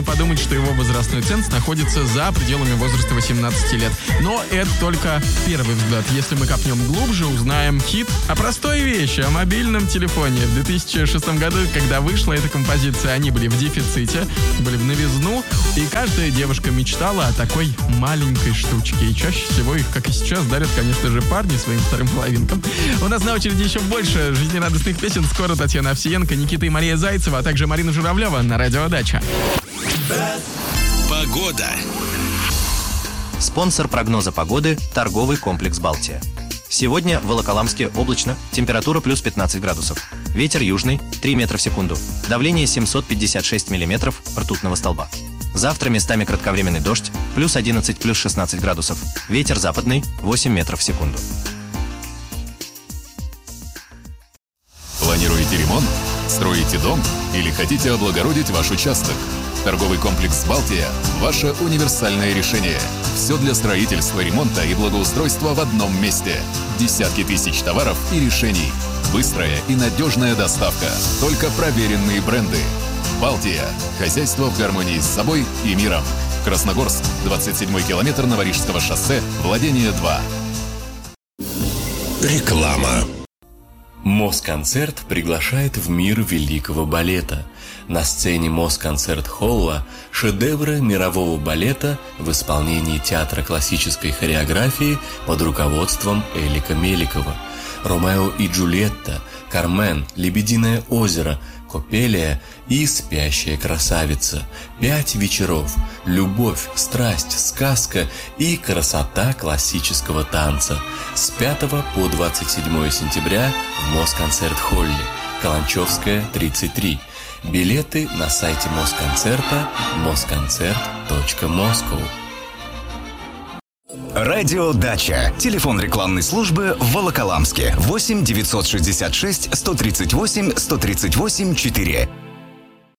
Подумать, что его возрастной ценз находится за пределами возраста 18 лет. Но это только первый взгляд. Если мы копнем глубже, узнаем хит о простой вещи, о мобильном телефоне. В 2006 году, когда вышла эта композиция, они были в дефиците, были в новизну, и каждая девушка мечтала о такой маленькой штучке. И чаще всего их, как и сейчас, дарят, конечно же, парни своим вторым половинкам. У нас на очереди еще больше жизнерадостных песен. Скоро Татьяна Овсиенко, Никита и Мария Зайцева, а также Марина Журавлева на Радио Дача. Погода. Спонсор прогноза погоды – торговый комплекс «Балтия». Сегодня в Волоколамске облачно, температура плюс 15 градусов. Ветер южный – 3 метра в секунду. Давление 756 миллиметров ртутного столба. Завтра местами кратковременный дождь, плюс 11, плюс 16 градусов. Ветер западный – 8 метров в секунду. Планируете ремонт? Строите дом? Или хотите облагородить ваш участок? Торговый комплекс «Балтия» – ваше универсальное решение. Все для строительства, ремонта и благоустройства в одном месте. Десятки тысяч товаров и решений. Быстрая и надежная доставка. Только проверенные бренды. «Балтия» – хозяйство в гармонии с собой и миром. Красногорск, 27-й километр Новорижского шоссе, владение 2. Реклама. Москонцерт приглашает в мир великого балета. На сцене Москонцерт-холла шедевры мирового балета в исполнении театра классической хореографии под руководством Элика Меликова. «Ромео и Джульетта», «Кармен», «Лебединое озеро», «Копелия» и «Спящая красавица». 5 вечеров. Любовь, страсть, сказка и красота классического танца. С 5 по 27 сентября в Москонцерт-холле. Каланчевская, 33. Билеты на сайте Москонцерта moskoncert.moscow. Радио Дача. Телефон рекламной службы в Волоколамске. 8 966 138 138 4.